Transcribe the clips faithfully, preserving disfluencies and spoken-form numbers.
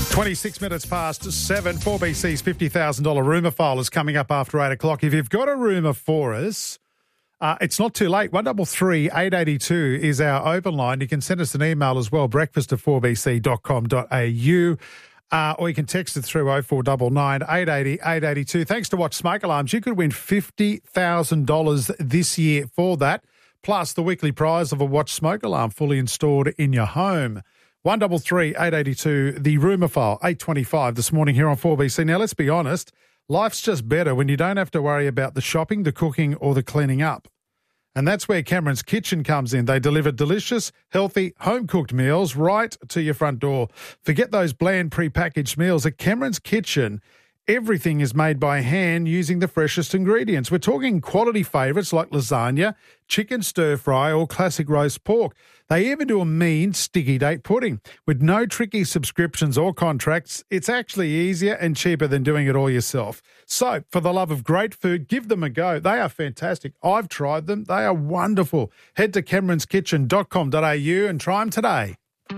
twenty-six minutes past seven. four B C's fifty thousand dollars rumour file is coming up after eight o'clock. If you've got a rumour for us, uh, it's not too late. one three three, eight eight two is our open line. You can send us an email as well, breakfast at four b c dot com dot a u. Uh, or you can text it through oh four nine nine, eight eight zero, eight eight two. Thanks to Watch Smoke Alarms, you could win fifty thousand dollars this year for that, plus the weekly prize of a Watch Smoke Alarm fully installed in your home. one three three, eight eight two, the rumour file, eight twenty-five this morning here on four B C. Now, let's be honest, life's just better when you don't have to worry about the shopping, the cooking or the cleaning up. And that's where Cameron's Kitchen comes in. They deliver delicious, healthy, home-cooked meals right to your front door. Forget those bland pre-packaged meals. At Cameron's Kitchen, everything is made by hand using the freshest ingredients. We're talking quality favourites like lasagna, chicken stir-fry or classic roast pork. They even do a mean sticky date pudding. With no tricky subscriptions or contracts, it's actually easier and cheaper than doing it all yourself. So, for the love of great food, give them a go. They are fantastic. I've tried them. They are wonderful. Head to camerons kitchen dot com dot a u and try them today.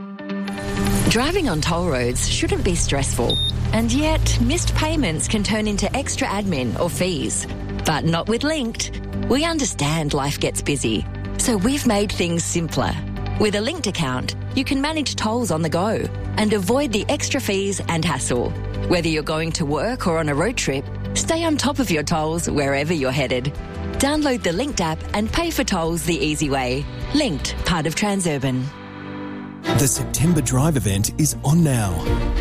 Driving on toll roads shouldn't be stressful. And yet, missed payments can turn into extra admin or fees. But not with Linked. We understand life gets busy, so we've made things simpler. With a Linked account, you can manage tolls on the go and avoid the extra fees and hassle. Whether you're going to work or on a road trip, stay on top of your tolls wherever you're headed. Download the Linked app and pay for tolls the easy way. Linked, part of Transurban. The September Drive event is on now.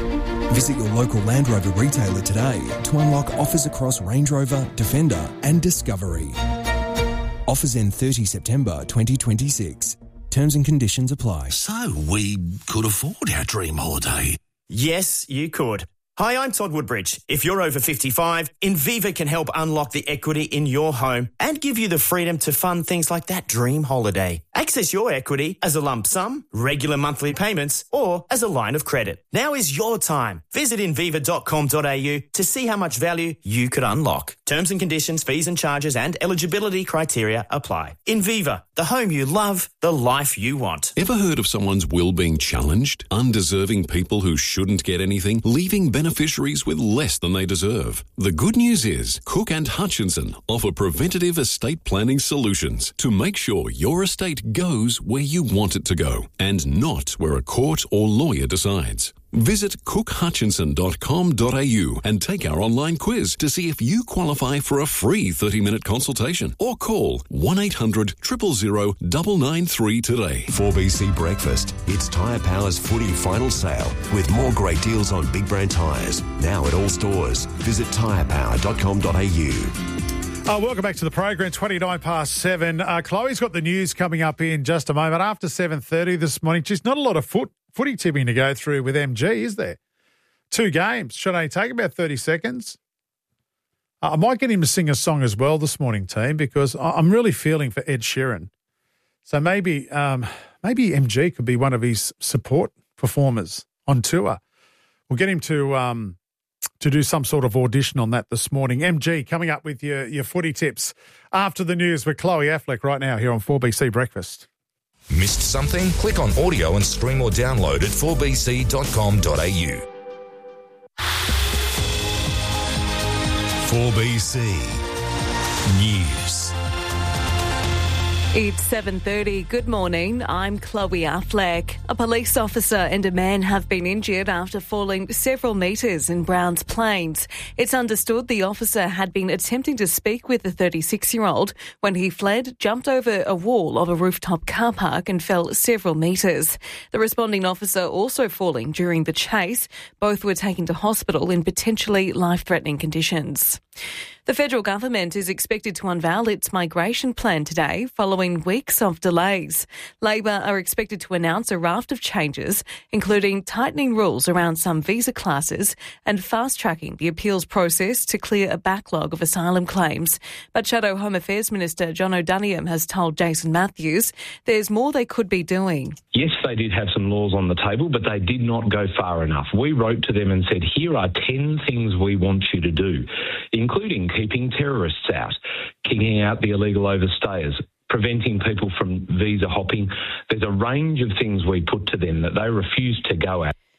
Visit your local Land Rover retailer today to unlock offers across Range Rover, Defender and Discovery. Offers end thirtieth September twenty twenty-six. Terms and conditions apply. So we could afford our dream holiday? Yes, you could. Hi, I'm Todd Woodbridge. If you're over fifty-five, Inviva can help unlock the equity in your home and give you the freedom to fund things like that dream holiday. Access your equity as a lump sum, regular monthly payments, or as a line of credit. Now is your time. Visit inviva dot com dot a u to see how much value you could unlock. Terms and conditions, fees and charges and eligibility criteria apply. Inviva, the home you love, the life you want. Ever heard of someone's will being challenged? Undeserving people who shouldn't get anything, leaving beneficiaries with less than they deserve. The good news is Cook and Hutchinson offer preventative estate planning solutions to make sure your estate goes where you want it to go and not where a court or lawyer decides. Visit cook hutchinson dot com dot a u and take our online quiz to see if you qualify for a free thirty-minute consultation or call one eight hundred, zero zero zero, nine nine three today. four B C Breakfast. It's Tyre Power's footy final sale with more great deals on big brand tyres. Now at all stores. Visit tyre power dot com dot a u. Uh, welcome back to the program, twenty-nine past seven. Uh, Chloe's got the news coming up in just a moment. After seven thirty this morning, just not a lot of foot footy tipping to go through with M G, is there? Two games. Should only take about thirty seconds. Uh, I might get him to sing a song as well this morning, team, because I- I'm really feeling for Ed Sheeran. So maybe um, maybe M G could be one of his support performers on tour. We'll get him to... Um, to do some sort of audition on that this morning. M G coming up with your, your footy tips after the news with Chloe Affleck right now here on four B C Breakfast. Missed something? Click on audio and stream or download at four b c dot com dot a u. four B C News. It's seven thirty. Good morning. I'm Chloe Affleck. A police officer and a man have been injured after falling several metres in Browns Plains. It's understood the officer had been attempting to speak with the thirty-six-year-old when he fled, jumped over a wall of a rooftop car park and fell several metres. The responding officer also falling during the chase. Both were taken to hospital in potentially life-threatening conditions. The federal government is expected to unveil its migration plan today following weeks of delays. Labor are expected to announce a raft of changes, including tightening rules around some visa classes and fast-tracking the appeals process to clear a backlog of asylum claims. But Shadow Home Affairs Minister John O'Daniam has told Jason Matthews there's more they could be doing. Yes, they did have some laws on the table, but they did not go far enough. We wrote to them and said, here are ten things we want you to do, including keeping terrorists out, kicking out the illegal overstayers, preventing people from visa hopping. There's a range of things we put to them that they refused to go at.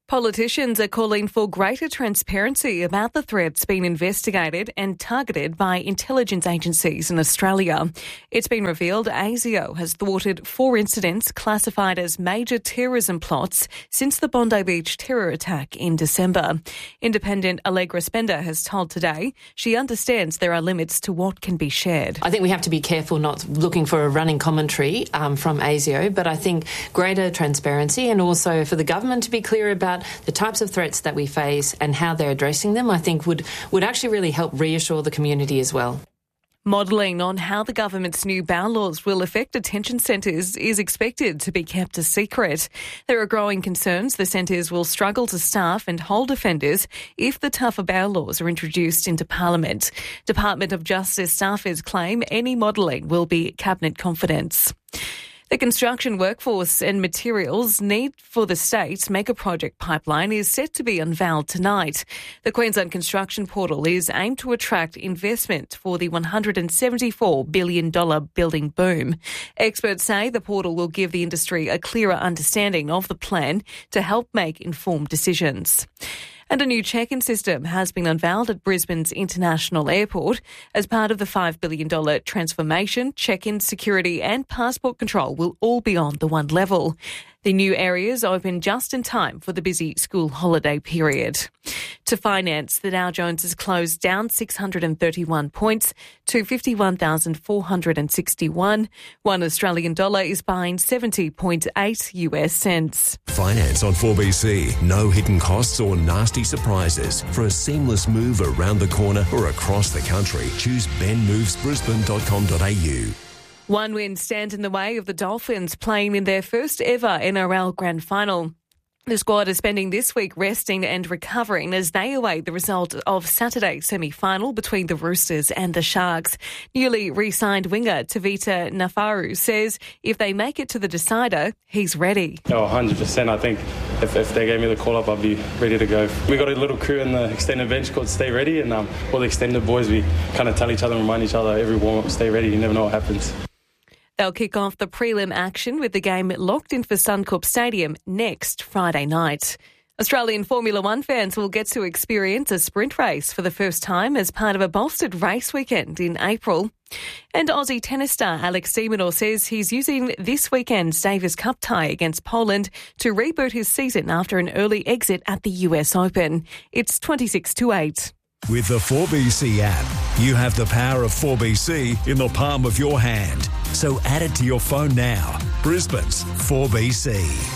Politicians are calling for greater transparency about the threats being investigated and targeted by intelligence agencies in Australia. It's been revealed ASIO has thwarted four incidents classified as major terrorism plots since the Bondi Beach terror attack in December. Independent Allegra Spender has told Today she understands there are limits to what can be shared. I think we have to be careful not looking for a running commentary um, from ASIO, but I think greater transparency and also for the government to be clear about the types of threats that we face and how they're addressing them, I think would, would actually really help reassure the community as well. Modelling on how the government's new bail laws will affect detention centres is expected to be kept a secret. There are growing concerns the centres will struggle to staff and hold offenders if the tougher bail laws are introduced into Parliament. Department of Justice staffers claim any modelling will be cabinet confidence. The construction workforce and materials need for the state's mega project pipeline is set to be unveiled tonight. The Queensland Construction Portal is aimed to attract investment for the one hundred seventy-four billion dollars building boom. Experts say the portal will give the industry a clearer understanding of the plan to help make informed decisions. And a new check-in system has been unveiled at Brisbane's International Airport. As part of the five billion dollars transformation, check-in, security and passport control will all be on the one level. The new areas open just in time for the busy school holiday period. To finance, the Dow Jones has closed down six hundred thirty-one points to fifty-one thousand four hundred sixty-one. One Australian dollar is buying seventy point eight U S cents. Finance on four B C. No hidden costs or nasty surprises. For a seamless move around the corner or across the country, choose ben moves brisbane dot com dot a u. One win stands in the way of the Dolphins playing in their first ever N R L Grand Final. The squad is spending this week resting and recovering as they await the result of Saturday's semi-final between the Roosters and the Sharks. Newly re-signed winger Tavita Nafaru says if they make it to the decider, he's ready. Oh, one hundred percent. I think if, if they gave me the call-up, I'd be ready to go. We got a little crew in the extended bench called Stay Ready, and um, all the extended boys, we kind of tell each other and remind each other every warm-up, stay ready. You never know what happens. They'll kick off the prelim action with the game locked in for Suncorp Stadium next Friday night. Australian Formula One fans will get to experience a sprint race for the first time as part of a bolstered race weekend in April. And Aussie tennis star Alex de Minaur says he's using this weekend's Davis Cup tie against Poland to reboot his season after an early exit at the U S Open. It's twenty-six to eight. With the four B C app, you have the power of four B C in the palm of your hand. So add it to your phone now. Brisbane's four B C.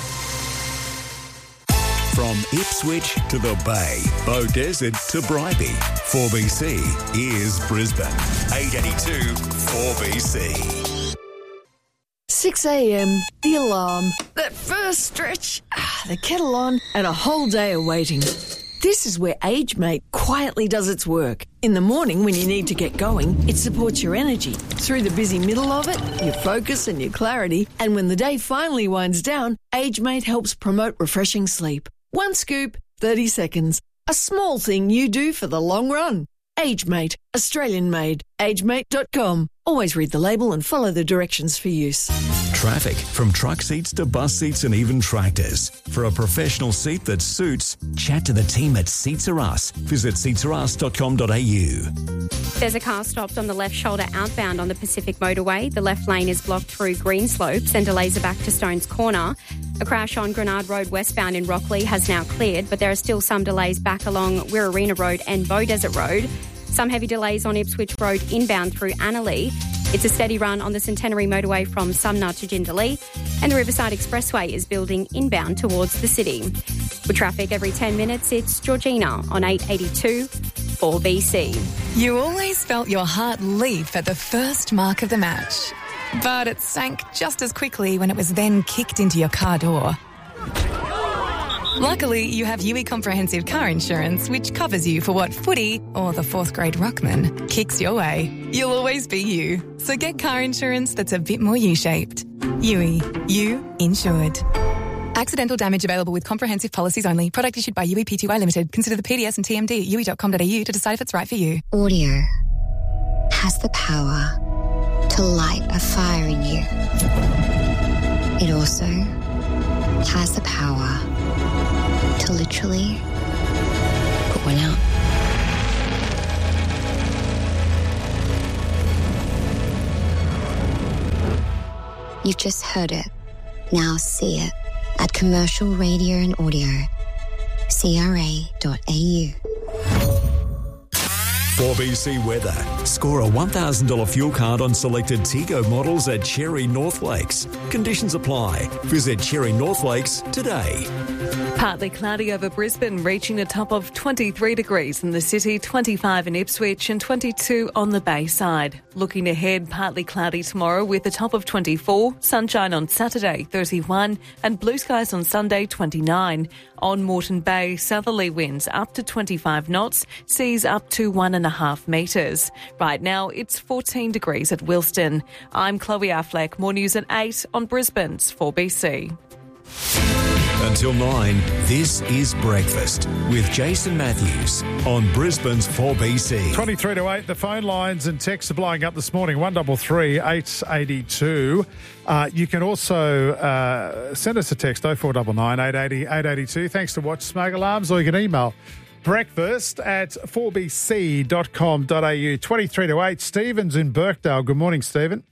From Ipswich to the Bay, Beaudesert to Bribie, four B C is Brisbane. eight eighty-two four B C. six a.m, the alarm, that first stretch, ah, the kettle on, and a whole day of waiting. This is where AgeMate quietly does its work. In the morning when you need to get going, it supports your energy. Through the busy middle of it, your focus and your clarity. And when the day finally winds down, AgeMate helps promote refreshing sleep. One scoop, thirty seconds. A small thing you do for the long run. AgeMate, Australian made. agemate dot com. Always read the label and follow the directions for use. Traffic, from truck seats to bus seats and even tractors. For a professional seat that suits, chat to the team at Seats Are Us. Visit seats are us dot com dot a u. There's a car stopped on the left shoulder outbound on the Pacific Motorway. The left lane is blocked through Greenslopes and delays are back to Stones Corner. A crash on Grenard Road westbound in Rockley has now cleared, but there are still some delays back along Wirrarena Road and Beaudesert Road. Some heavy delays on Ipswich Road inbound through Annerley. It's a steady run on the Centenary Motorway from Sumner to Jindalee, and the Riverside Expressway is building inbound towards the city. With traffic every ten minutes, it's Georgina on eight eighty-two four B C. You always felt your heart leap at the first mark of the match, but it sank just as quickly when it was then kicked into your car door. Luckily, you have U E Comprehensive Car Insurance, which covers you for what footy or the fourth grade ruckman kicks your way. You'll always be you. So get car insurance that's a bit more U-shaped. U E. You insured. Accidental damage available with comprehensive policies only. Product issued by U E P T Y Limited. Consider the P D S and T M D at u e dot com dot a u to decide if it's right for you. Audio has the power to light a fire in you. It also has the power to literally naturally. Put one out. You've just heard it. Now see it at Commercial Radio and Audio. C R A dot A U. four B C Weather. Score a one thousand dollars fuel card on selected Tego models at Cherry North Lakes. Conditions apply. Visit Cherry North Lakes today. Partly cloudy over Brisbane, reaching a top of twenty-three degrees in the city, twenty-five in Ipswich and twenty-two on the Bayside. Looking ahead, partly cloudy tomorrow with a top of twenty-four, sunshine on Saturday, thirty-one and blue skies on Sunday, twenty-nine. On Moreton Bay, southerly winds up to twenty-five knots, seas up to one and a half metres. Right now, it's fourteen degrees at Wilston. I'm Chloe Affleck. More news at eight on Brisbane's four B C. Until nine, this is Breakfast with Jason Matthews on Brisbane's four B C. twenty-three to eight, the phone lines and texts are blowing up this morning, one three three, eight eight two. Uh, you can also uh, send us a text, oh four nine nine, eight eight zero, eight eight two. Thanks to Watch Smoke Alarms, or you can email breakfast at four b c dot com dot a u. twenty-three to eight, Stephen's in Birkdale. Good morning, Stephen.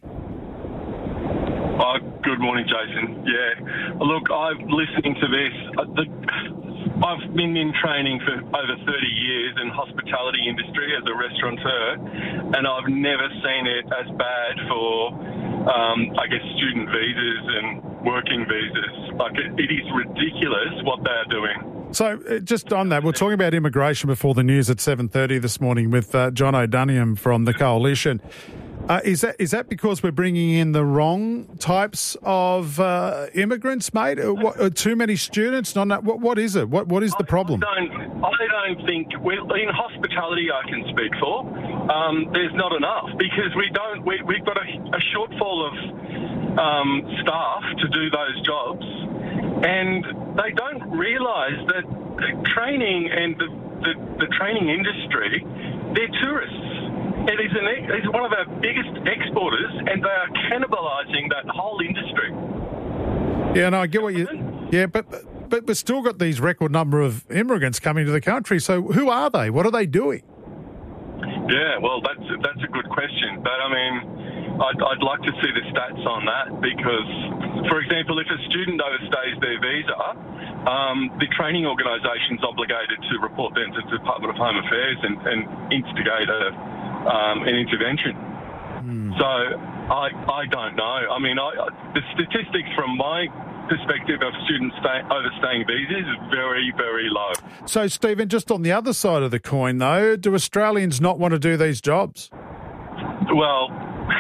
Oh, good morning, Jason. Yeah. Look, I'm listening to this. Uh, the, I've been in training for over thirty years in hospitality industry as a restaurateur, and I've never seen it as bad for, um, I guess, student visas and working visas. Like, it, it is ridiculous what they're doing. So uh, just on that, we're talking about immigration before the news at seven thirty this morning with uh, John O'Duniam from the Coalition. Uh, is that is that because we're bringing in the wrong types of uh, immigrants, mate? Uh, what, uh, too many students? Not enough, what, what is it? What What is the problem? I don't, I don't think, well, in hospitality I can speak for, um, there's not enough because we don't, we, we've got a, a shortfall of um, staff to do those jobs, and they don't realise that training and the, the, the training industry, they're tourists. It is an, it's one of our biggest exporters, and they are cannibalising that whole industry. Yeah, no, I get what you... Yeah, but, but we've still got these record number of immigrants coming to the country. So who are they? What are they doing? Yeah, well, that's that's a good question. But, I mean, I'd, I'd like to see the stats on that because, for example, if a student overstays their visa, um, the training organisation's obligated to report them to the Department of Home Affairs and, and instigate a... Um, an intervention. Mm. So I I don't know. I mean, I, the statistics from my perspective of students stay, overstaying visas is very, very low. So, Stephen, just on the other side of the coin, though, do Australians not want to do these jobs? Well,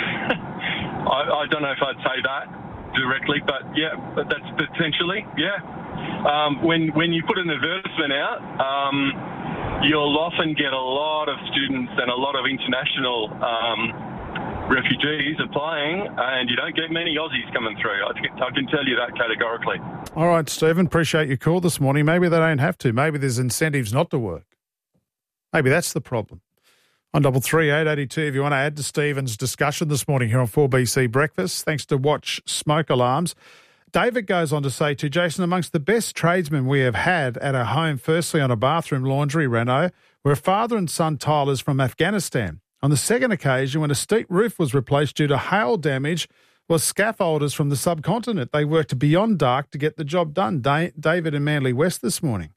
I, I don't know if I'd say that directly, but yeah, but that's potentially, yeah. Um, when when you put an advertisement out, um, you'll often get a lot of students and a lot of international um, refugees applying, and you don't get many Aussies coming through. I can, I can tell you that categorically. All right, Stephen, appreciate your call this morning. Maybe they don't have to. Maybe there's incentives not to work. Maybe that's the problem. On double three eight eighty two, if you want to add to Stephen's discussion this morning here on four B C Breakfast, thanks to Watch Smoke Alarms. David goes on to say to Jason, amongst the best tradesmen we have had at our home, firstly on a bathroom laundry reno, were father and son tilers from Afghanistan. On the second occasion, when a steep roof was replaced due to hail damage, was scaffolders from the subcontinent. They worked beyond dark to get the job done. Da- David in Manly West this morning.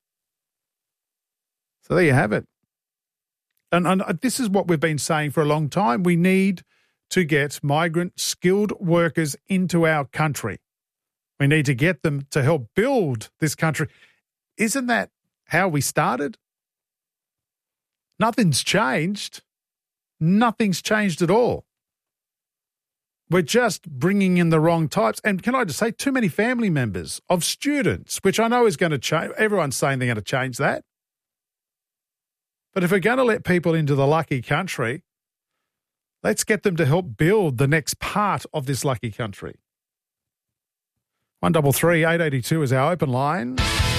So there you have it. And, and this is what we've been saying for a long time. We need to get migrant skilled workers into our country. We need to get them to help build this country. Isn't that how we started? Nothing's changed. Nothing's changed at all. We're just bringing in the wrong types. And can I just say, too many family members of students, which I know is going to change. Everyone's saying they're going to change that. But if we're going to let people into the lucky country, let's get them to help build the next part of this lucky country. one three three, eight eight two is our open line.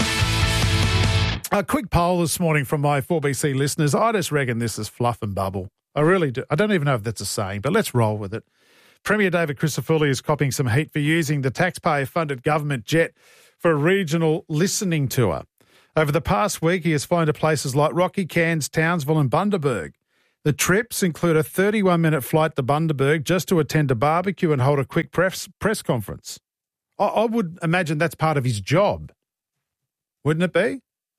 A quick poll this morning from my four B C listeners. I just reckon this is fluff and bubble. I really do. I don't even know if that's a saying, but let's roll with it. Premier David Crisafulli is copping some heat for using the taxpayer-funded government jet for a regional listening tour. Over the past week, he has flown to places like Rocky, Cairns, Townsville and Bundaberg. The trips include a thirty-one minute flight to Bundaberg just to attend a barbecue and hold a quick press, press conference. I, I would imagine that's part of his job, wouldn't it be?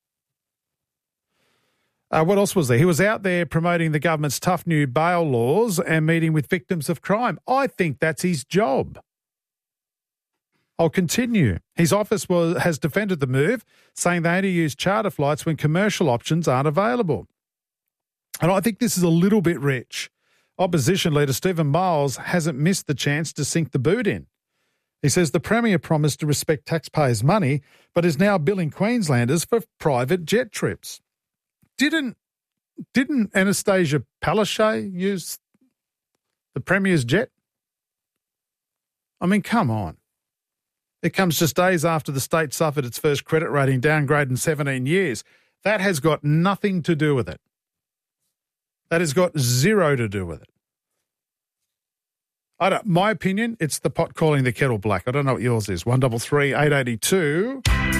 Uh, what else was there? He was out there promoting the government's tough new bail laws and meeting with victims of crime. I think that's his job. I'll continue. His office was, has defended the move, saying they only use charter flights when commercial options aren't available. And I think this is a little bit rich. Opposition leader Stephen Miles hasn't missed the chance to sink the boot in. He says the Premier promised to respect taxpayers' money, but is now billing Queenslanders for private jet trips. Didn't didn't Anastasia Palaszczuk use the Premier's jet? I mean, come on. It comes just days after the state suffered its first credit rating downgrade in seventeen years. That has got nothing to do with it. That has got zero to do with it. I don't, my opinion, it's the pot calling the kettle black. I don't know what yours is. one double three eight eighty two.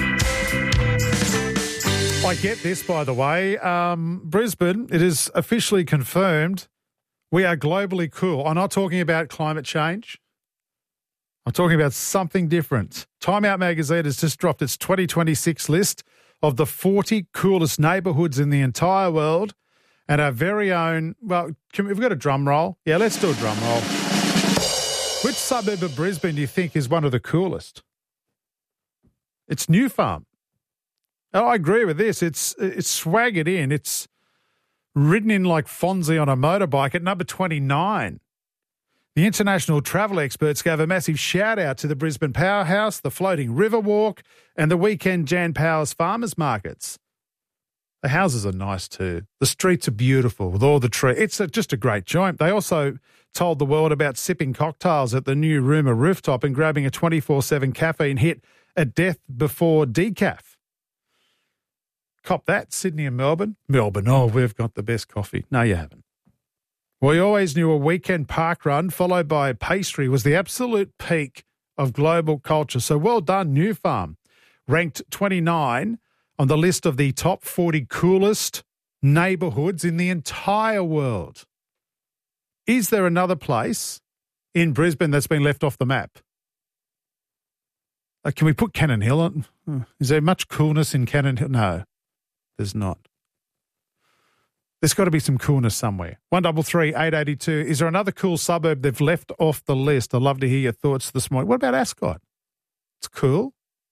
I get this, by the way. Um, Brisbane, it is officially confirmed we are globally cool. I'm not talking about climate change. I'm talking about something different. Time Out magazine has just dropped its twenty twenty-six list of the forty coolest neighbourhoods in the entire world. And our very own, well, can we, we've got a drum roll. Yeah, let's do a drum roll. Which suburb of Brisbane do you think is one of the coolest? It's New Farm. Oh, I agree with this. It's it's swaggered in. It's ridden in like Fonzie on a motorbike at number twenty-nine. The international travel experts gave a massive shout out to the Brisbane Powerhouse, the floating river walk, and the weekend Jan Powers farmers markets. The houses are nice too. The streets are beautiful with all the trees. It's a, just a great joint. They also told the world about sipping cocktails at the new Rumour rooftop and grabbing a twenty-four seven caffeine hit at death before decaf. Cop that, Sydney and Melbourne. Melbourne, oh, we've got the best coffee. No, you haven't. We always knew a weekend park run followed by a pastry was the absolute peak of global culture. So well done, New Farm. Ranked twenty-nine on the list of the top forty coolest neighbourhoods in the entire world. Is there another place in Brisbane that's been left off the map? Like, can we put Cannon Hill on? Is there much coolness in Cannon Hill? No, there's not. There's got to be some coolness somewhere. one double three eight eighty two. Is there another cool suburb they've left off the list? I'd love to hear your thoughts this morning. What about Ascot? It's cool.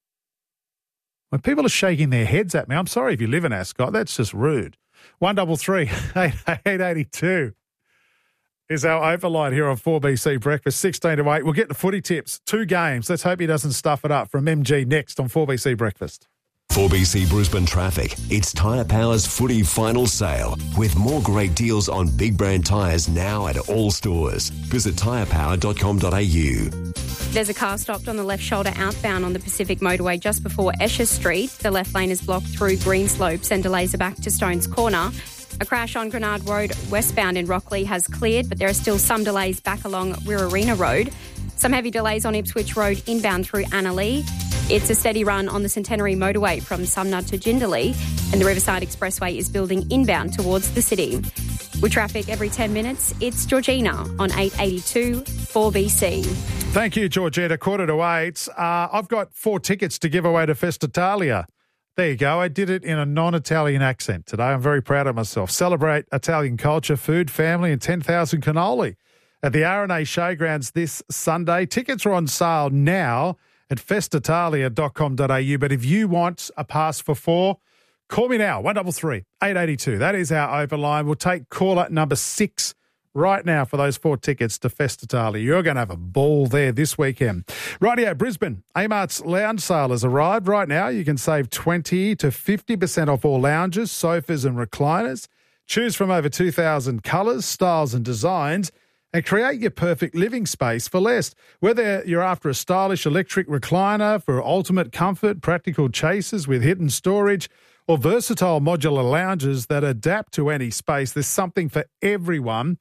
When people are shaking their heads at me, I'm sorry if you live in Ascot. That's just rude. one double three eight eighty two is our overline here on four B C Breakfast, sixteen to eight. We'll get the footy tips. Two games. Let's hope he doesn't stuff it up from M G next on four B C Breakfast. four B C Brisbane traffic. It's Tyre Power's footy final sale with more great deals on big brand tyres now at all stores. Visit tyre power dot com dot a u. There's a car stopped on the left shoulder outbound on the Pacific Motorway just before Esher Street. The left lane is blocked through Greenslopes and delays are back to Stones Corner. A crash on Grenard Road westbound in Rockley has cleared, but there are still some delays back along Wirrarina Road. Some heavy delays on Ipswich Road inbound through Annalee. It's a steady run on the Centenary Motorway from Sumner to Jindalee, and the Riverside Expressway is building inbound towards the city. With traffic every ten minutes, it's Georgina on eight eighty-two four B C. Thank you, Georgina. Quarter to eight. Uh, I've got four tickets to give away to Festitalia. There you go. I did it in a non-Italian accent today. I'm very proud of myself. Celebrate Italian culture, food, family, and ten thousand cannoli at the R and A Showgrounds this Sunday. Tickets are on sale now at festitalia dot com dot a u. But if you want a pass for four, call me now, one double three eight eighty two. That is our open line. We'll take caller number six right now for those four tickets to Festitalia. You're going to have a ball there this weekend. Rightio, Brisbane. Amart's lounge sale has arrived. Right now, you can save twenty to fifty percent off all lounges, sofas and recliners. Choose from over two thousand colours, styles and designs and create your perfect living space for less. Whether you're after a stylish electric recliner for ultimate comfort, practical chases with hidden storage, or versatile modular lounges that adapt to any space, there's something for everyone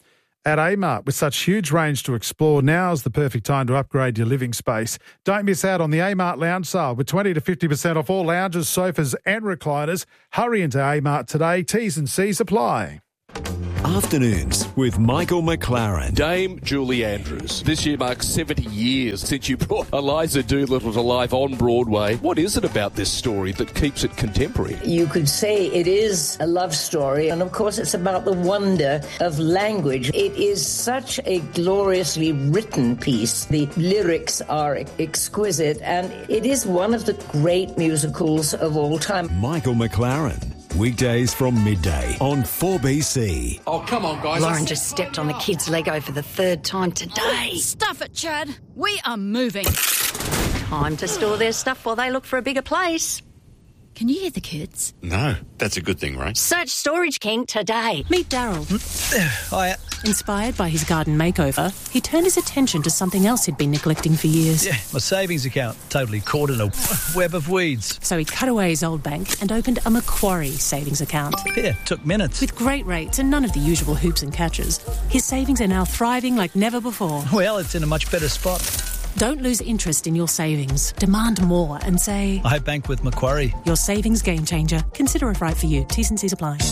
At Amart, with such huge range to explore, now's the perfect time to upgrade your living space. Don't miss out on the Amart Lounge Sale with twenty to fifty percent off all lounges, sofas and recliners. Hurry into Amart today. T's and C's apply. Afternoons with Michael McLaren. Dame Julie Andrews. This year marks seventy years since you brought Eliza Doolittle to life on Broadway. What is it about this story that keeps it contemporary? You could say it is a love story, and of course it's about the wonder of language. It is such a gloriously written piece. The lyrics are exquisite, and it is one of the great musicals of all time. Michael McLaren. Weekdays from midday on four B C. Oh, come on, guys. Lauren just stepped on the kid's Lego for the third time today. Stuff it, Chad. We are moving. Time to store their stuff while they look for a bigger place. Can you hear the kids? No, that's a good thing, right? Search Storage King today. Meet Daryl. Hi. Inspired by his garden makeover, he turned his attention to something else he'd been neglecting for years. Yeah, my savings account. Totally caught in a web of weeds. So he cut away his old bank and opened a Macquarie savings account. Yeah, took minutes. With great rates and none of the usual hoops and catches, his savings are now thriving like never before. Well, it's in a much better spot. Don't lose interest in your savings. Demand more and say, I bank with Macquarie. Your savings game changer. Consider it right for you. T's and C's apply.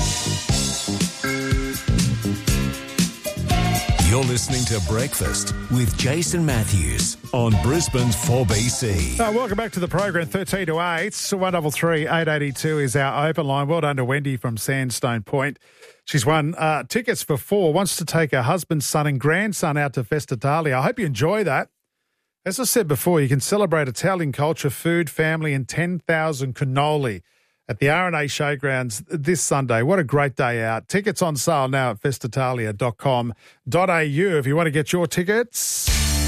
You're listening to Breakfast with Jason Matthews on Brisbane's four B C. Uh, welcome back to the program, thirteen to eight. one three three, eight eight two is our open line. Well done to Wendy from Sandstone Point. She's won uh, tickets for four, wants to take her husband, son and grandson out to Festitalia. I hope you enjoy that. As I said before, you can celebrate Italian culture, food, family and ten thousand cannoli at the R and A Showgrounds this Sunday. What a great day out. Tickets on sale now at festitalia dot com dot a u if you want to get your tickets.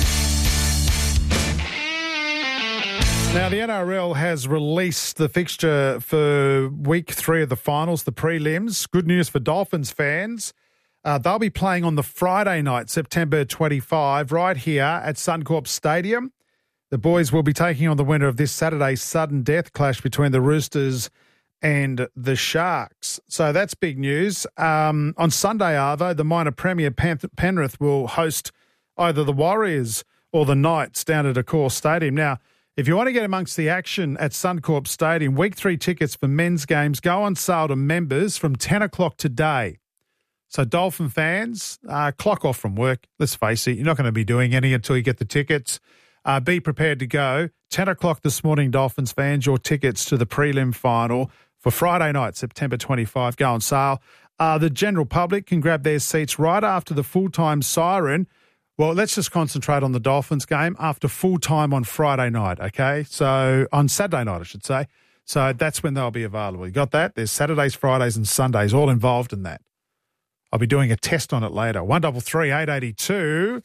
Now, the N R L has released the fixture for week three of the finals, the prelims. Good news for Dolphins fans. Uh, they'll be playing on the Friday night, September twenty-fifth, right here at Suncorp Stadium. The boys will be taking on the winner of this Saturday's sudden death clash between the Roosters and the Sharks. So that's big news. Um, on Sunday, Arvo, the minor premier Penth- Penrith will host either the Warriors or the Knights down at Accor Stadium. Now, if you want to get amongst the action at Suncorp Stadium, week three tickets for men's games go on sale to members from ten o'clock today. So Dolphin fans, uh, clock off from work. Let's face it, you're not going to be doing any until you get the tickets. Uh, be prepared to go. ten o'clock this morning, Dolphins fans, your tickets to the prelim final for Friday night, September twenty-fifth, go on sale. Uh, the general public can grab their seats right after the full-time siren. Well, let's just concentrate on the Dolphins game after full-time on Friday night, okay? So on Saturday night, I should say. So that's when they'll be available. You got that? There's Saturdays, Fridays and Sundays all involved in that. I'll be doing a test on it later. one three three, eight eight two.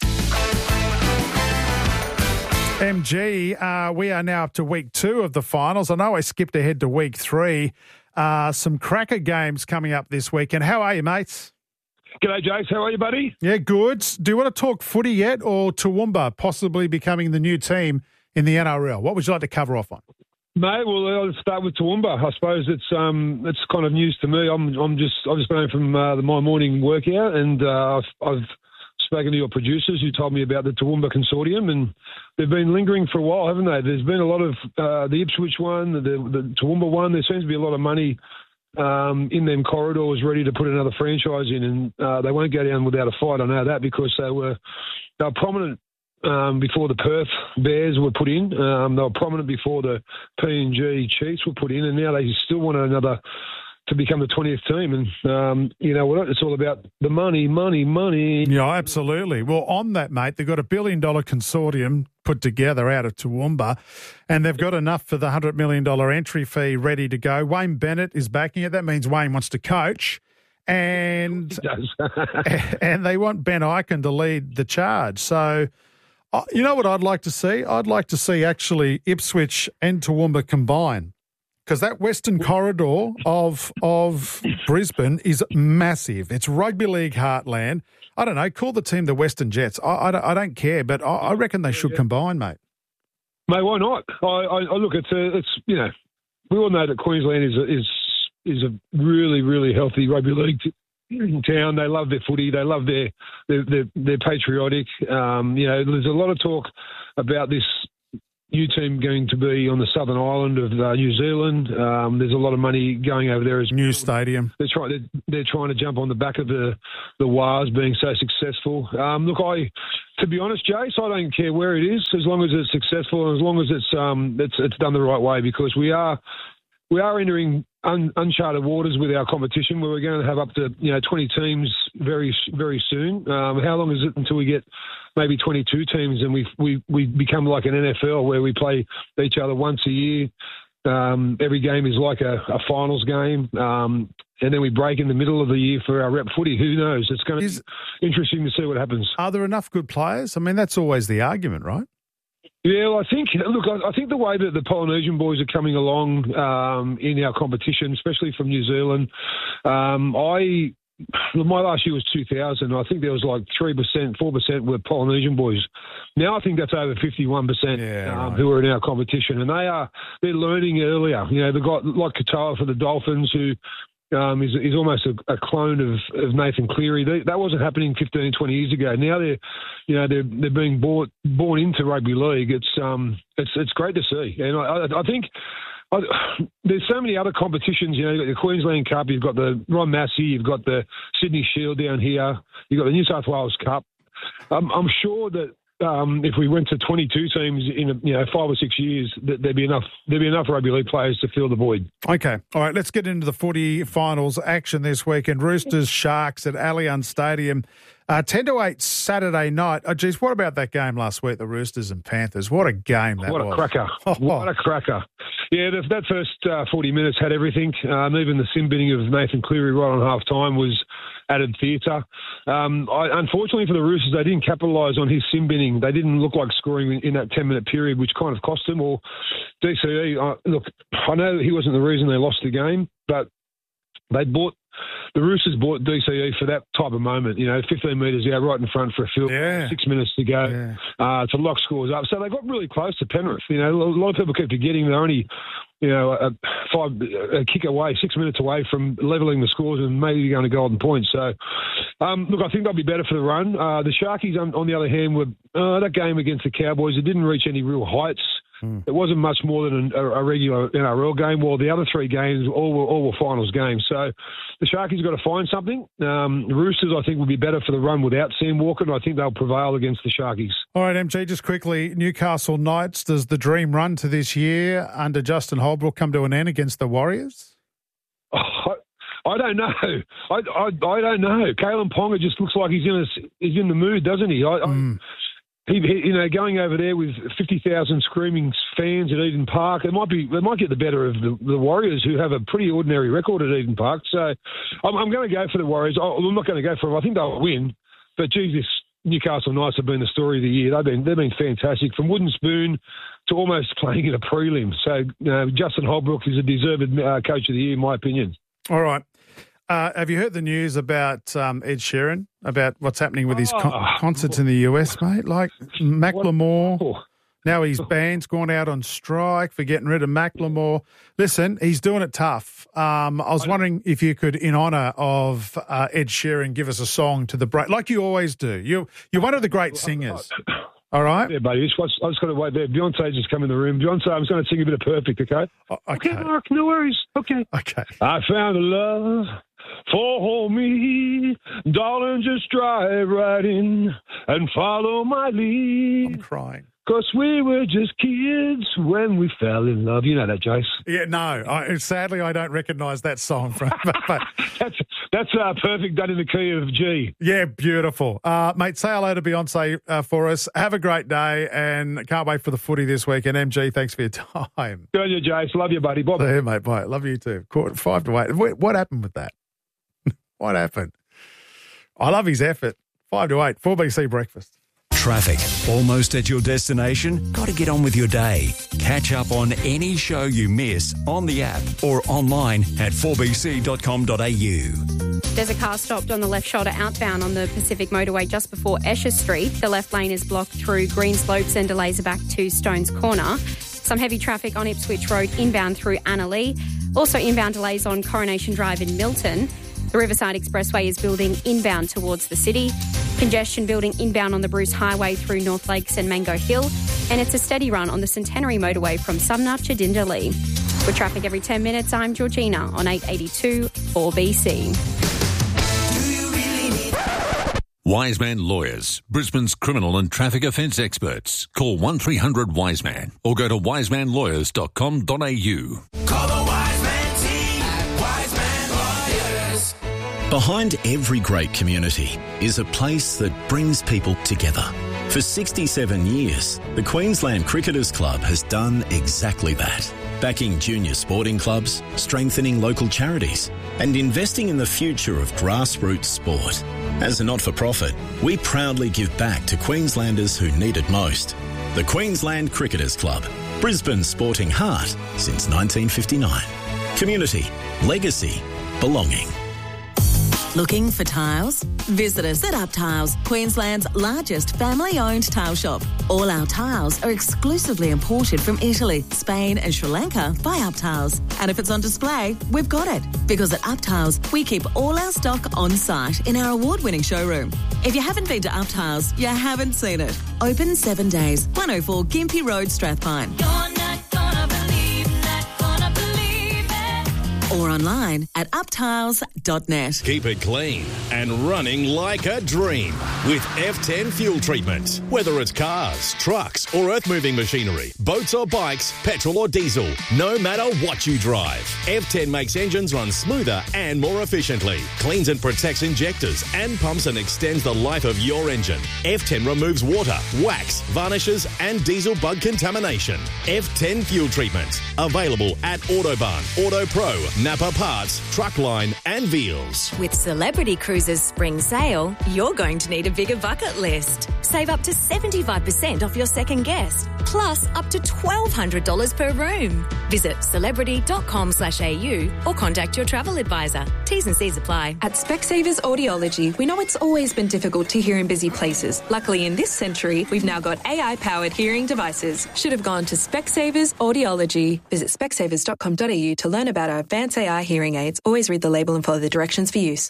M G, uh, we are now up to week two of the finals. I know I skipped ahead to week three. Uh, some cracker games coming up this weekend. How are you, mates? G'day, Jace. How are you, buddy? Yeah, good. Do you want to talk footy yet, or Toowoomba possibly becoming the new team in the N R L? What would you like to cover off on? Mate, well, I'll start with Toowoomba. I suppose it's um it's kind of news to me. I'm I'm just I've just been home from uh, the my morning workout, and uh, I've, I've spoken to your producers who told me about the Toowoomba Consortium, and they've been lingering for a while, haven't they? There's been a lot of uh, the Ipswich one, the, the Toowoomba one. There seems to be a lot of money um, in them corridors ready to put another franchise in, and uh, they won't go down without a fight. I know that because they were they were prominent um, before the Perth Bears were put in. Um, they were prominent before the P N G Chiefs were put in, and now they still want another to become the twentieth team. And um, you know what? It's all about the money, money, money. Yeah, absolutely. Well, on that, mate, they've got a billion dollar consortium put together out of Toowoomba, and they've got enough for the one hundred million dollars entry fee ready to go. Wayne Bennett is backing it. That means Wayne wants to coach. And, and they want Ben Ikin to lead the charge. So, uh, you know what I'd like to see? I'd like to see actually Ipswich and Toowoomba combine. Because that western corridor of of Brisbane is massive. It's rugby league heartland. I don't know. Call the team the Western Jets. I, I, don't, I don't care, but I, I reckon they should yeah. combine, mate. Mate, why not? I, I, I look, it's a, it's you know, we all know that Queensland is a, is is a really really healthy rugby league town. They love their footy. They love their, their, their they're patriotic. Um, you know, there's a lot of talk about this new team going to be on the southern island of uh, New Zealand. Um, there's a lot of money going over there as new stadium. They're trying. They're, they're trying to jump on the back of the the Wars being so successful. Um, look, I, to be honest, Jace, I don't care where it is as long as it's successful and as long as it's um it's it's done the right way, because we are we are entering un, uncharted waters with our competition where we're going to have up to you know twenty teams very very soon. Um, how long is it until we get maybe twenty-two teams and we we we become like an N F L where we play each other once a year? Um, every game is like a, a finals game, um, and then we break in the middle of the year for our rep footy. Who knows? It's going to is, be interesting to see what happens. Are there enough good players? I mean, that's always the argument, right? Yeah, well, I think, look, I, I think the way that the Polynesian boys are coming along um, in our competition, especially from New Zealand, um, I... my last year was two thousand. I think there was like three percent, four percent were Polynesian boys. Now I think that's over fifty-one percent yeah, um, right. who are in our competition. And they are, they're learning earlier. You know, they've got like Katoa for the Dolphins, who um, is, is almost a, a clone of, of Nathan Cleary. They, that wasn't happening fifteen, twenty years ago. Now they're, you know, they're, they're being bought, born into rugby league. It's, um, it's, it's great to see. And I, I think, I, there's so many other competitions, you know, you've got the Queensland Cup, you've got the Ron Massey, you've got the Sydney Shield down here, you've got the New South Wales Cup. Um, I'm sure that um, if we went to twenty-two teams in, a, you know, five or six years, that there'd be enough there'd be enough rugby league players to fill the void. Okay. All right, let's get into the footy finals action this weekend. Roosters, Sharks at Allianz Stadium. Uh, ten to eight Saturday night. Oh, geez, what about that game last week, the Roosters and Panthers? What a game that what was. What a cracker. Oh. What a cracker. Yeah, that, that first uh, forty minutes had everything. Um, even the sin binning of Nathan Cleary right on half-time was added theatre. Um, I, unfortunately for the Roosters, they didn't capitalise on his sin binning. They didn't look like scoring in, in that ten-minute period, which kind of cost them. Or D C E, uh, look, I know he wasn't the reason they lost the game, but they bought... The Roosters bought D C E for that type of moment, you know, fifteen metres out right in front for a field, yeah. six minutes to go yeah. uh, to lock scores up. So they got really close to Penrith. You know, a lot of people keep forgetting they're only, you know, a, five, a kick away, six minutes away from levelling the scores and maybe going to golden points. So, um, look, I think they'll be better for the run. Uh, the Sharkies, on, on the other hand, were uh, that game against the Cowboys, it didn't reach any real heights. Mm. It wasn't much more than a, a regular N R L game, while the other three games all were, all were finals games. So the Sharkies got to find something. Um, the Roosters, I think, will be better for the run without Sam Walker, and I think they'll prevail against the Sharkies. All right, M G, just quickly, Newcastle Knights, does the dream run to this year under Justin Holbrook come to an end against the Warriors? Oh, I, I don't know. I, I, I don't know. Kalen Ponga just looks like he's in a, he's in the mood, doesn't he? I, mm. I, He, he, you know, going over there with fifty thousand screaming fans at Eden Park, it might be, they might get the better of the, the Warriors, who have a pretty ordinary record at Eden Park. So I'm, I'm going to go for the Warriors. I'm not going to go for them. I think they'll win. But, geez, this Newcastle Knights have been the story of the year. They've been they've been fantastic, from wooden spoon to almost playing in a prelim. So you know, Justin Holbrook is a deserved uh, coach of the year, in my opinion. All right. Uh, have you heard the news about um, Ed Sheeran, about what's happening with his con- oh, concerts in the U S, mate? Like Macklemore, now his band's gone out on strike for getting rid of Macklemore. Listen, he's doing it tough. Um, I was wondering if you could, in honour of uh, Ed Sheeran, give us a song to the break, like you always do. You, you're one of the great singers. All right? Yeah, buddy. I just got to wait there. Beyonce just come in the room. Beyonce, I'm just going to sing a bit of Perfect, okay? Oh, okay. Okay, Mark, no worries. Okay. Okay. I found a love for me. Darling, just drive right in and follow my lead. I'm crying. Because we were just kids when we fell in love. You know that, Jace. Yeah, no. I, sadly, I don't recognise that song. From, but, but that's that's uh, Perfect done in the key of G. Yeah, beautiful. Uh, mate, say hello to Beyonce uh, for us. Have a great day, and can't wait for the footy this week. And M G, thanks for your time. Good on you, Jace. Love you, buddy. Bye. Yeah, mate. Bye. Love you too. Quarter, five to eight. What, what happened with that? What happened? I love his effort. Five to eight. four B C Breakfast. Traffic. Almost at your destination? Got to get on with your day. Catch up on any show you miss on the app or online at four b c dot com dot a u. There's a car stopped on the left shoulder outbound on the Pacific Motorway just before Esher Street. The left lane is blocked through Green Slopes and delays are back to Stones Corner. Some heavy traffic on Ipswich Road inbound through Annalee. Also inbound delays on Coronation Drive in Milton. The Riverside Expressway is building inbound towards the city. Congestion building inbound on the Bruce Highway through North Lakes and Mango Hill. And it's a steady run on the Centenary Motorway from Sumner to Dinderley. With traffic every ten minutes, I'm Georgina on eight eighty-two four B C. Wiseman Lawyers, Brisbane's criminal and traffic offence experts. Call one three hundred Wiseman or go to wiseman lawyers dot com dot a u. Call the Wiseman team at Wiseman Lawyers. Behind every great community is a place that brings people together. For sixty-seven years, the Queensland Cricketers Club has done exactly that. Backing junior sporting clubs, strengthening local charities, and investing in the future of grassroots sport. As a not-for-profit, we proudly give back to Queenslanders who need it most. The Queensland Cricketers Club, Brisbane's sporting heart since nineteen fifty-nine. Community, legacy, belonging. Looking for tiles? Visit us at Up Tiles, Queensland's largest family-owned tile shop. All our tiles are exclusively imported from Italy, Spain and Sri Lanka by Up Tiles. And if it's on display, we've got it. Because at Up Tiles, we keep all our stock on site in our award-winning showroom. If you haven't been to Up Tiles, you haven't seen it. Open seven days, one oh four Gympie Road, Strathpine. Or online at up tiles dot net. Keep it clean and running like a dream with F ten fuel treatment. Whether it's cars, trucks or earth-moving machinery, boats or bikes, petrol or diesel, no matter what you drive, F ten makes engines run smoother and more efficiently, cleans and protects injectors and pumps and extends the life of your engine. F ten removes water, wax, varnishes and diesel bug contamination. F ten fuel treatment. Available at Autobahn, AutoPro, Napa Parts, Truckline and Veals. With Celebrity Cruises Spring Sale, you're going to need a bigger bucket list. Save up to seventy-five percent off your second guest, plus up to twelve hundred dollars per room. Visit celebrity.com slash AU or contact your travel advisor. T's and C's apply. At Specsavers Audiology, we know it's always been difficult to hear in busy places. Luckily, in this century, we've now got A I-powered hearing devices. Should have gone to Specsavers Audiology. Visit specsavers dot com dot a u to learn about our advanced A I hearing aids. Always read the label and follow the directions for use.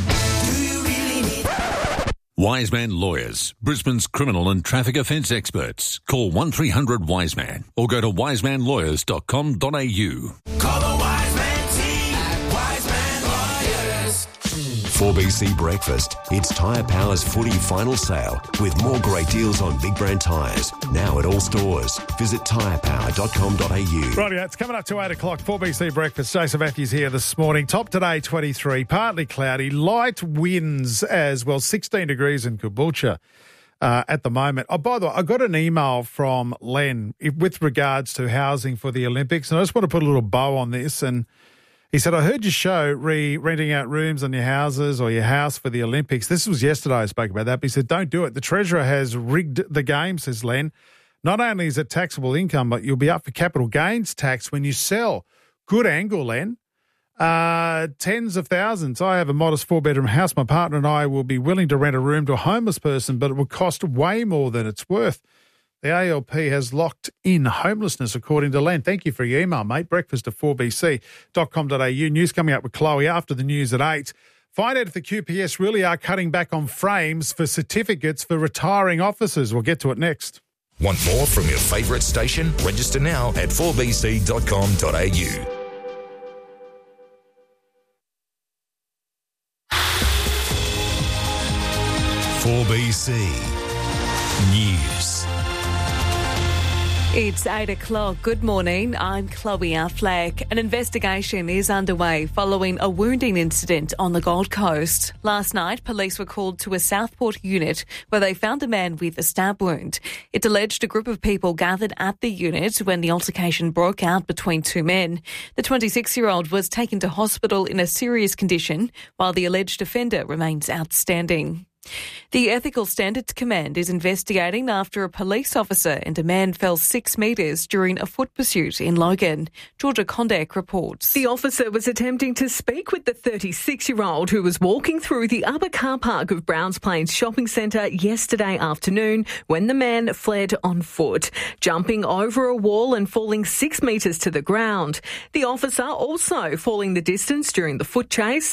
Wiseman Lawyers, Brisbane's criminal and traffic offence experts. Call one three hundred Wiseman or go to wiseman lawyers dot com dot a u. Call the Wiseman team at Wiseman Lawyers. four B C Breakfast. It's Tyre Power's footy final sale with more great deals on big brand tyres. Now at all stores. Visit tyre power dot com dot a u. Rightio, it's coming up to eight o'clock. four B C Breakfast. Jason Matthews here this morning. Top today, twenty-three. Partly cloudy. Light winds as well. sixteen degrees in Caboolture uh, at the moment. Oh, by the way, I got an email from Len with regards to housing for the Olympics. And I just want to put a little bow on this. And he said, I heard your show re renting out rooms on your houses or your house for the Olympics. This was yesterday I spoke about that. But he said, don't do it. The Treasurer has rigged the game, says Len. Not only is it taxable income, but you'll be up for capital gains tax when you sell. Good angle, Len. Uh, tens of thousands. I have a modest four-bedroom house. My partner and I will be willing to rent a room to a homeless person, but it will cost way more than it's worth. The A L P has locked in homelessness, according to Len. Thank you for your email, mate. Breakfast at four b c dot com dot a u. News coming up with Chloe after the news at eight. Find out if the Q P S really are cutting back on frames for certificates for retiring officers. We'll get to it next. Want more from your favourite station? Register now at four b c dot com dot a u. four B C News. It's eight o'clock. Good morning. I'm Chloe Affleck. An investigation is underway following a wounding incident on the Gold Coast. Last night, police were called to a Southport unit where they found a man with a stab wound. It's alleged a group of people gathered at the unit when the altercation broke out between two men. The twenty-six-year-old was taken to hospital in a serious condition, while the alleged offender remains outstanding. The Ethical Standards Command is investigating after a police officer and a man fell six metres during a foot pursuit in Logan. Georgia Kondek reports. The officer was attempting to speak with the thirty-six-year-old who was walking through the upper car park of Browns Plains Shopping Centre yesterday afternoon when the man fled on foot, jumping over a wall and falling six metres to the ground. The officer also falling the distance during the foot chase.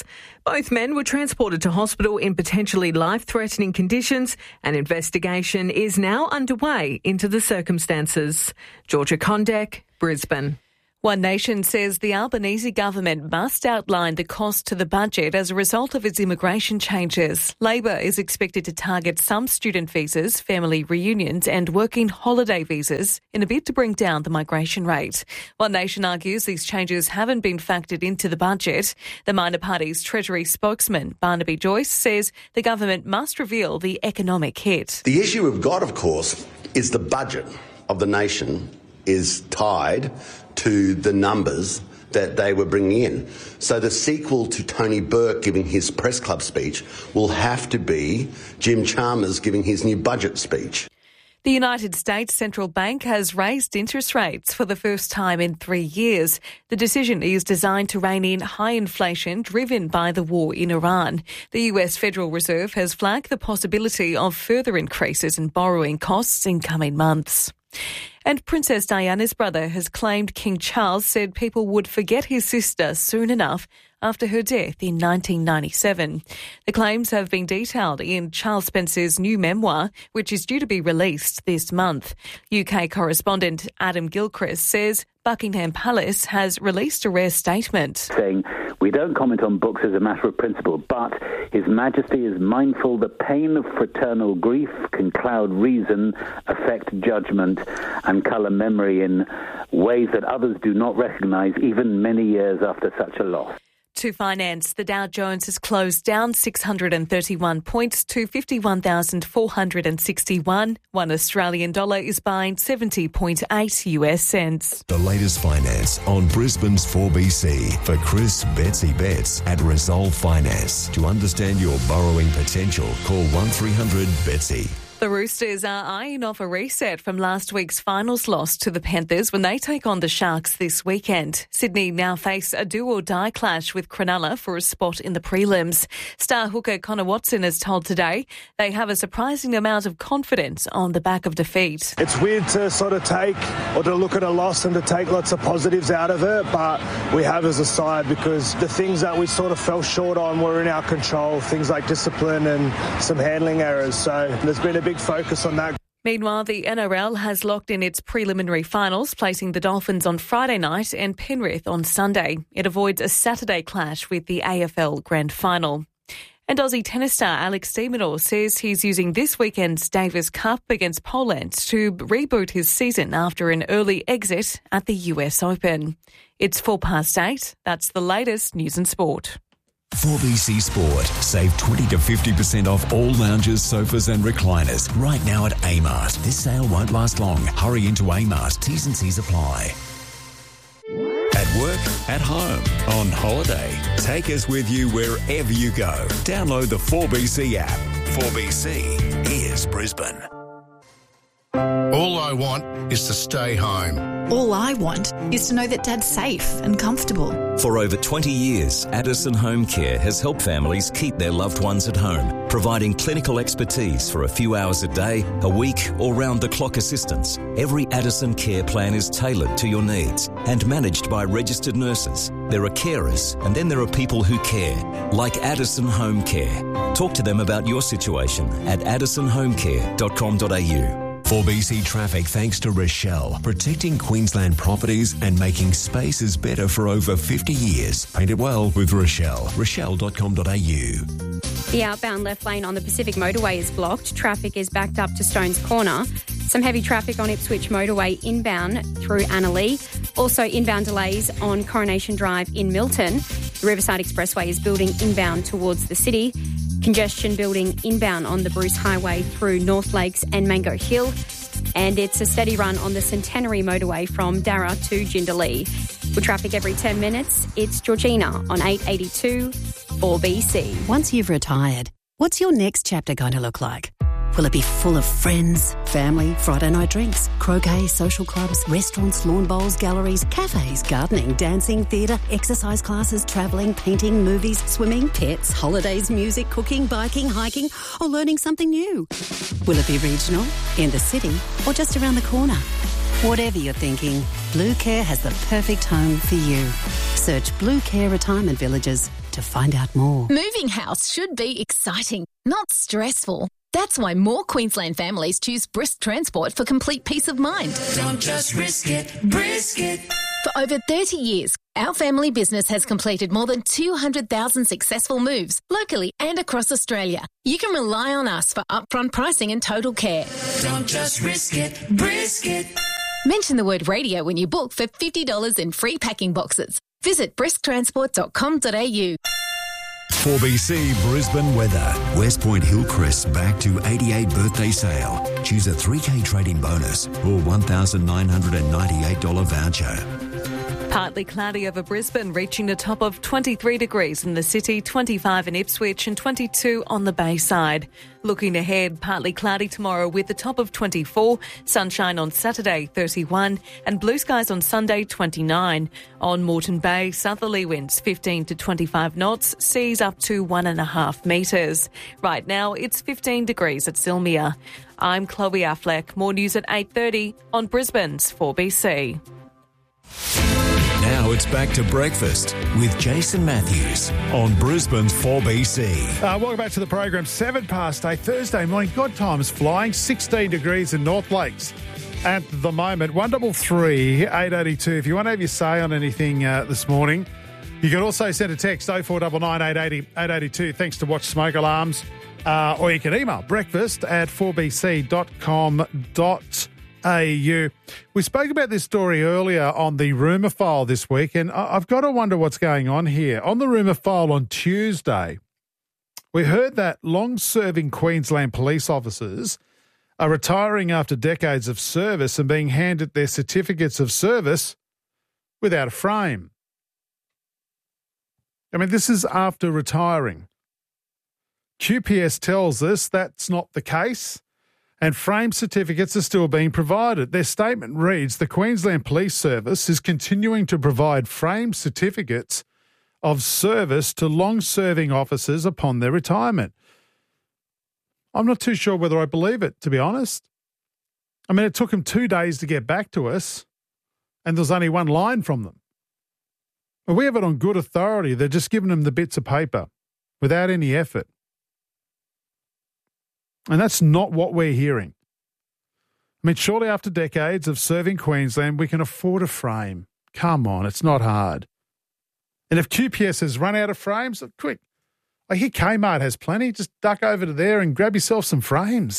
Both men were transported to hospital in potentially life-threatening conditions. An investigation is now underway into the circumstances. Georgia Kondek, Brisbane. One Nation says the Albanese government must outline the cost to the budget as a result of its immigration changes. Labor is expected to target some student visas, family reunions and working holiday visas in a bid to bring down the migration rate. One Nation argues these changes haven't been factored into the budget. The minor party's Treasury spokesman, Barnaby Joyce, says the government must reveal the economic hit. The issue we've got, of course, is the budget of the nation is tied to the numbers that they were bringing in. So the sequel to Tony Burke giving his press club speech will have to be Jim Chalmers giving his new budget speech. The United States Central Bank has raised interest rates for the first time in three years. The decision is designed to rein in high inflation driven by the war in Iran. The U S Federal Reserve has flagged the possibility of further increases in borrowing costs in coming months. And Princess Diana's brother has claimed King Charles said people would forget his sister soon enough after her death in nineteen ninety-seven. The claims have been detailed in Charles Spencer's new memoir, which is due to be released this month. U K correspondent Adam Gilchrist says Buckingham Palace has released a rare statement. Saying, we don't comment on books as a matter of principle, but His Majesty is mindful the pain of fraternal grief can cloud reason, affect judgment, and colour memory in ways that others do not recognise even many years after such a loss. To finance, the Dow Jones has closed down six hundred thirty-one points to fifty-one thousand four hundred sixty-one. One Australian dollar is buying seventy point eight U S cents. The latest finance on Brisbane's four B C for Chris Betsy Betts at Resolve Finance. To understand your borrowing potential, call one three hundred Betsy. The Roosters are eyeing off a reset from last week's finals loss to the Panthers when they take on the Sharks this weekend. Sydney now face a do-or-die clash with Cronulla for a spot in the prelims. Star hooker Connor Watson has told Today they have a surprising amount of confidence on the back of defeat. It's weird to sort of take or to look at a loss and to take lots of positives out of it, but we have as a side because the things that we sort of fell short on were in our control, things like discipline and some handling errors. So there's been a big focus on that. Meanwhile, the N R L has locked in its preliminary finals, placing the Dolphins on Friday night and Penrith on Sunday. It avoids a Saturday clash with the A F L Grand Final. And Aussie tennis star Alex de Minaur says he's using this weekend's Davis Cup against Poland to reboot his season after an early exit at the U S Open. It's four past eight. That's the latest news and sport. four B C Sport. Save twenty to fifty percent off all lounges, sofas and recliners right now at Amart. This sale won't last long. Hurry into Amart. T's and C's apply. At work, at home, on holiday. Take us with you wherever you go. Download the four B C app. four B C is Brisbane. All I want is to stay home. All I want is to know that Dad's safe and comfortable. For over twenty years, Addison Home Care has helped families keep their loved ones at home, providing clinical expertise for a few hours a day, a week, or round-the-clock assistance. Every Addison care plan is tailored to your needs and managed by registered nurses. There are carers, and then there are people who care, like Addison Home Care. Talk to them about your situation at addison home care dot com dot a u. four B C Traffic thanks to Rochelle, protecting Queensland properties and making spaces better for over fifty years. Paint it well with Rochelle. rochelle dot com dot a u. The outbound left lane on the Pacific Motorway is blocked. Traffic is backed up to Stones Corner. Some heavy traffic on Ipswich Motorway inbound through Annalee. Also inbound delays on Coronation Drive in Milton. The Riverside Expressway is building inbound towards the city. Congestion building inbound on the Bruce Highway through North Lakes and Mango Hill. And it's a steady run on the Centenary Motorway from Darra to Jindalee. With traffic every ten minutes, it's Georgina on eight eighty-two four B C. Once you've retired, what's your next chapter going to look like? Will it be full of friends, family, Friday night drinks, croquet, social clubs, restaurants, lawn bowls, galleries, cafes, gardening, dancing, theatre, exercise classes, travelling, painting, movies, swimming, pets, holidays, music, cooking, biking, hiking, or learning something new? Will it be regional, in the city, or just around the corner? Whatever you're thinking, Blue Care has the perfect home for you. Search Blue Care Retirement Villages to find out more. Moving house should be exciting, not stressful. That's why more Queensland families choose Brisk Transport for complete peace of mind. Don't just risk it, brisk it. For over thirty years, our family business has completed more than two hundred thousand successful moves locally and across Australia. You can rely on us for upfront pricing and total care. Don't just risk it, brisk it. Mention the word radio when you book for fifty dollars in free packing boxes. Visit brisk transport dot com dot a u. four B C Brisbane weather. West Point Hillcrest back to eighty-eight birthday sale. Choose a three K trading bonus or one thousand nine hundred ninety-eight dollars voucher. Partly cloudy over Brisbane, reaching a top of twenty-three degrees in the city, twenty-five in Ipswich and twenty-two on the Bayside. Looking ahead, partly cloudy tomorrow with a top of twenty-four, sunshine on Saturday, thirty-one, and blue skies on Sunday, twenty-nine. On Moreton Bay, southerly winds fifteen to twenty-five knots, seas up to one and a half metres. Right now, it's fifteen degrees at Sylmia. I'm Chloe Affleck. More news at eight thirty on Brisbane's four B C. Now it's back to breakfast with Jason Matthews on Brisbane's four B C. Uh, welcome back to the program. Seven past eight, Thursday morning. God, time is flying. sixteen degrees in North Lakes at the moment. one double three eight eight two. If you want to have your say on anything uh, this morning, you can also send a text oh four nine nine eight eight oh eight eight two. Thanks to Watch Smoke Alarms. Uh, or you can email breakfast at four b c dot com dot a u. We spoke about this story earlier on the rumour file this week, and I've got to wonder what's going on here. On the rumour file on Tuesday, we heard that long-serving Queensland police officers are retiring after decades of service and being handed their certificates of service without a frame. I mean, this is after retiring. Q P S tells us that's not the case, and frame certificates are still being provided. Their statement reads, the Queensland Police Service is continuing to provide frame certificates of service to long-serving officers upon their retirement. I'm not too sure whether I believe it, to be honest. I mean, it took them two days to get back to us, and there's only one line from them. Well, we have it on good authority. They're just giving them the bits of paper without any effort. And that's not what we're hearing. I mean, surely after decades of serving Queensland, we can afford a frame. Come on, it's not hard. And if Q P S has run out of frames, quick. I hear Kmart has plenty. Just duck over to there and grab yourself some frames.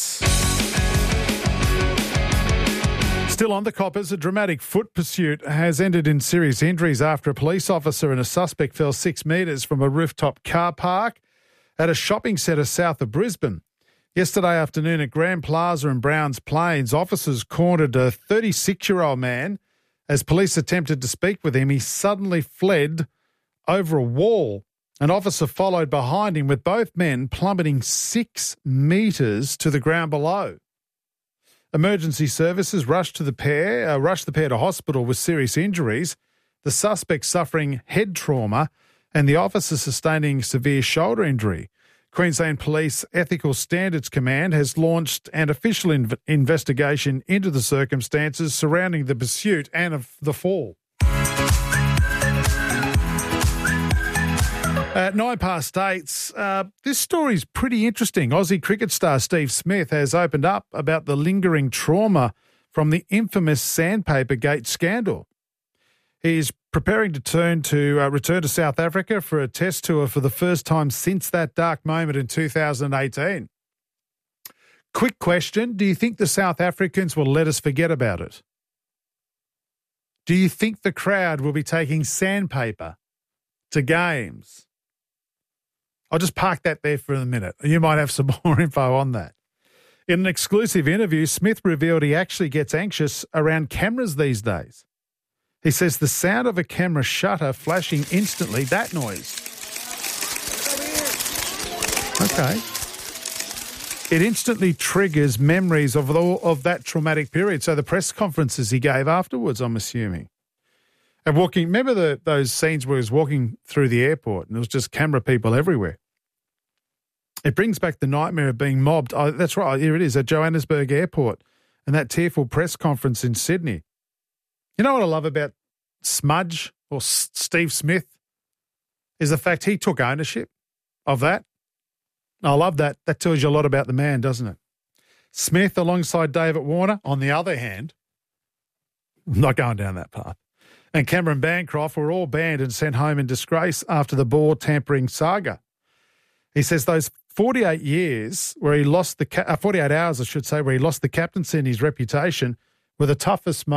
Still on the coppers, a dramatic foot pursuit has ended in serious injuries after a police officer and a suspect fell six metres from a rooftop car park at a shopping centre south of Brisbane. Yesterday afternoon at Grand Plaza in Browns Plains, officers cornered a thirty-six-year-old man. As police attempted to speak with him, he suddenly fled over a wall. An officer followed behind him with both men plummeting six metres to the ground below. Emergency services rushed to the pair, uh, rushed the pair to hospital with serious injuries. The suspect suffering head trauma and the officer sustaining severe shoulder injury. Queensland Police Ethical Standards Command has launched an official inv- investigation into the circumstances surrounding the pursuit and of the fall. At nine past eight, uh, this story's pretty interesting. Aussie cricket star Steve Smith has opened up about the lingering trauma from the infamous Sandpaper Gate scandal. He's preparing to turn to uh, return to South Africa for a test tour for the first time since that dark moment in two thousand eighteen. Quick question, do you think the South Africans will let us forget about it? Do you think the crowd will be taking sandpaper to games? I'll just park that there for a minute. You might have some more info on that. In an exclusive interview, Smith revealed he actually gets anxious around cameras these days. He says the sound of a camera shutter flashing instantly, that noise. Okay. It instantly triggers memories of all of that traumatic period. So the press conferences he gave afterwards, I'm assuming. And walking, remember the, those scenes where he was walking through the airport and there was just camera people everywhere. It brings back the nightmare of being mobbed. Oh, that's right, here it is, at Johannesburg Airport and that tearful press conference in Sydney. You know what I love about Smudge or S- Steve Smith is the fact he took ownership of that. I love that. That tells you a lot about the man, doesn't it? Smith alongside David Warner, on the other hand, I'm not going down that path, and Cameron Bancroft were all banned and sent home in disgrace after the ball tampering saga. He says those forty-eight years where he lost the, ca- uh, forty-eight hours, I should say, where he lost the captaincy and his reputation were the toughest moments